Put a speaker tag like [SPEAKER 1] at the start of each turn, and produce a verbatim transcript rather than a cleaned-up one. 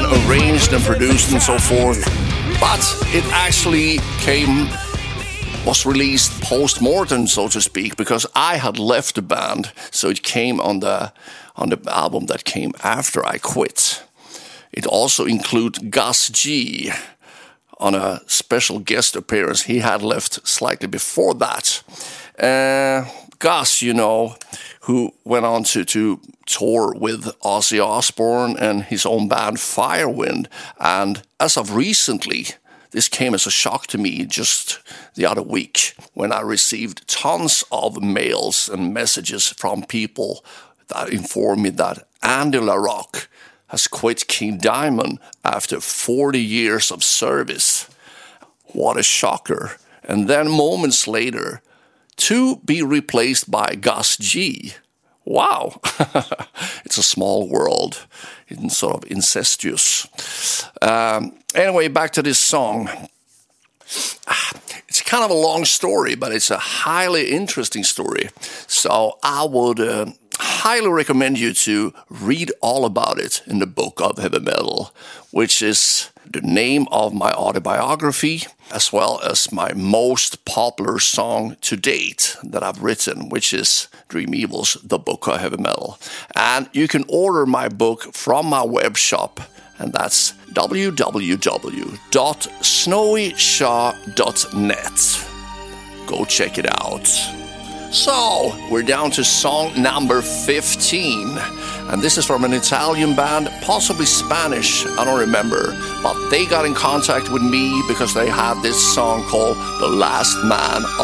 [SPEAKER 1] and arranged and produced and so forth. But it actually came, was released post-mortem, so to speak, because I had left the band. So it came on the on the album that came after I quit. It also includes Gus G on a special guest appearance. He had left slightly before that. Uh, Gus, you know, who went on to, to tour with Ozzy Osbourne and his own band Firewind. And as of recently, this came as a shock to me just the other week when I received tons of mails and messages from people that informed me that Andy LaRocque has quit King Diamond after forty years of service. What a shocker. And then moments later, to be replaced by Gus G. Wow. It's a small world. It's sort of incestuous. Um, anyway, back to this song. It's kind of a long story, but it's a highly interesting story. So I would uh, highly recommend you to read all about it in the Book of Heavy Metal, which is the name of my autobiography, as well as my most popular song to date that I've written, which is Dream Evil's The Book of Heavy Metal. And you can order my book from my web shop, and that's w w w dot snowy shaw dot net. Go check it out. So, we're down to song number fifteen. And this is from an Italian band, possibly Spanish, I don't remember. But they got in contact with me because they had this song called The Last Man